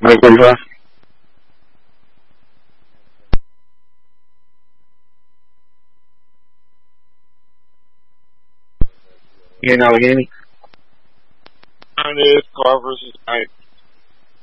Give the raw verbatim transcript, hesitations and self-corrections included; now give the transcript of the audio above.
Mike forty-five. You in Allegheny? It is Car versus Knight.